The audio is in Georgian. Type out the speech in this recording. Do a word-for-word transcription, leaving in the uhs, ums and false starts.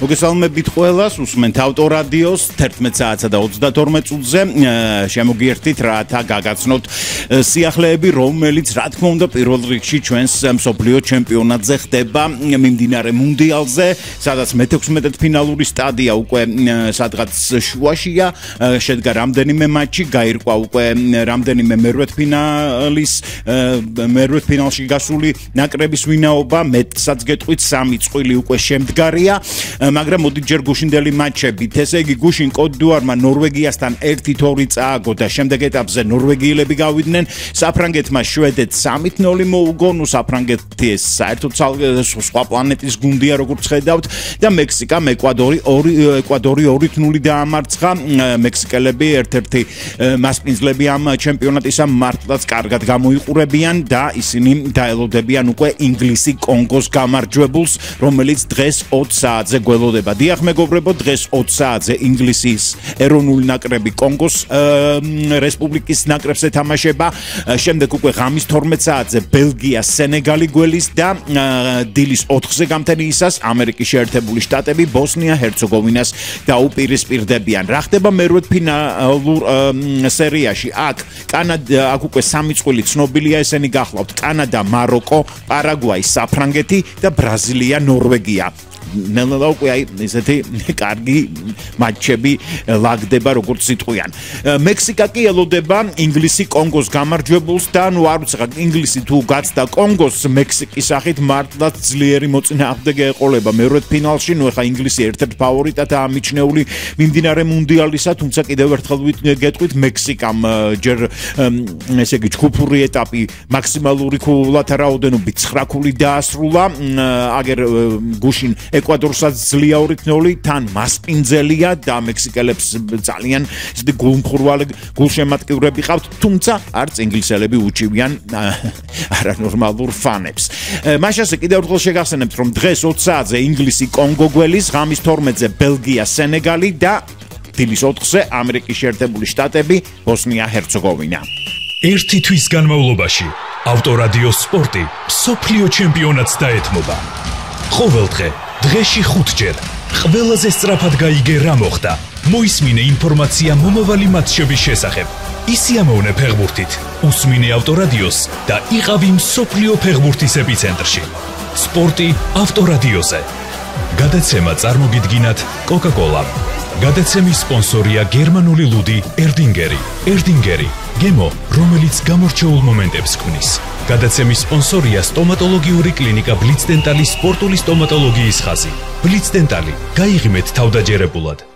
მოგესალმებით ყველას, უსმენთ ავტორადიოს თერთმეტ საათსა და ოცდათორმეტ წუთზე. შემოგიერთით რათა გაგაცნოთ სიახლეები, რომელიც რა თქმა უნდა პირველ რიგში ჩვენს მსოფლიო ჩემპიონატზე ხდება მიმდინარე მუნდიალზე, სადაც მეთექვსმეტედფინალური სტადია უკვე სადღაც შუაშია, შედგა რამდენიმე მატჩი, გაირკვა უკვე რამდენიმე მერვედფინალის მერვედფინალში გასული ნაკრების ვინაობა, მეტსაც გეტყვით სამი წყვილი უკვე შემდგარია. მაგრამ მოდი ჯერ გუშინდელი მატჩებით. ესე იგი გუშინ კოტ-დუარმა ნორვეგიასთან ერთი თორი წააგო და შემდეგ ეტაპზე ნორვეგიელები გავიდნენ. საფრანგეთმა შვედეთს სამით ნოლი მოუგო, ნუ საფრანგეთი ეს საერთოდ სხვა პლანეტის გუნდია როგორც ხედავთ და მექსიკამ ეკვადორი ორი ეკვადორი ორი ნული დაამარცხა. მექსიკელები ერთ-ერთი მასპინძლები ამ ჩემპიონატისა მართლაც კარგად გამოიყურებიან და ისინი დაელოდებიან უკვე ინგლისი კონგოს გამარჯვებულს, რომელიც დღეს ოცი საათზე გველოდება. დიახ მეგობრებო, დღეს ოცი საათზე ინგლისის ეროვნული ნაკრები კონგოს რესპუბლიკის ნაკრებს ეთამაშება. შემდეგ უკვე ღამის თორმეტ საათზე ბელგია სენეგალი გველის და დილის ოთხზე გამთენიისას ამერიკის შეერთებული შტატები ბოსნია ჰერცეგოვინას დაუპირისპირდებიან. რა ხდება მერვედფინალურ სერიაში? აქ კანადა, აქ უკვე სამი წყვილი ცნობილია, ესენი გახლავთ: კანადა, მაროკო, პარაგვაი, საფრანგეთი და ბრაზილია, ნორვეგია. ნელ-ნელა უკვე აი ესეთი კარგი მატჩები ლაგდება როგორც სიტყვიან. მექსიკა კი ელოდება ინგლისი კონგოს გამარჯვებულს და ნუ არ ვიცი, ინგლისი თუ გაცდა კონგოს მექსიკის სახით მართლაც ძლიერი მოწინააღმდეგე ეყოლება მერვედფინალში. ნუ ეხა ინგლისი ერთ-ერთ ფავორიტადაა მიჩნეული მიმდინარე მუნდიალისა, თუმცა კიდევ ერთხელ გეტყვით, მექსიკამ ჯერ ესე იგი ჯგუფური ეტაპი მაქსიმალური ქულათა რაოდენობით ცხრა ქული დაასრულა. აგერ გუშინ ეკვადორსაც ძლია ორი ნული, თან მასპინძელია და მექსიკელებს ძალიან ისეთი გულმხურვალი გულშემატკივრები ყავთ, თუმცა არც ინგლისელები უჩივიან არანორმალურ ფანებს. მაშასე კიდევ ერთხელ შეგახსენებთ, რომ დღეს ოცი საათზე ინგლისი კონგო გველის, ღამის თორმეტზე ბელგია სენეგალი და დილის ოთხზე ამერიკის შეერთებული შტატები ბოსნია ჰერცეგოვინა. ერთი თვის განმავლობაში ავტორადიო სპორტი მსოფლიო ჩემპიონატს დაეთმობა. ყოველდღე დღეში ხუთჯერ ყველაზე სწრაფად გაიგე რა მოხდა. მოისმინე ინფორმაცია მომავალი მატჩების შესახებ. ისიამოვნე ფეხბურთით, უსმინე ავტორადიოს და იყავი მსოფლიო ფეხბურთის ეპიცენტრში. სპორტი ავტორადიოზე. გადაცემა წარმოგიდგინათ კოკა-კოლა. გადაცემის სპონსორია გერმანული ლუდი ერდინგერი. ერდინგერი გემო, რომელიც გამორჩეულ მომენტებს ქმნის. გადაცემის სპონსორია სტომატოლოგიური კლინიკა ბლიცდენტალის სპორტული სტომატოლოგიის ხაზი. ბლიცდენტალი, გაიღიმეთ თავდაჯერებულად.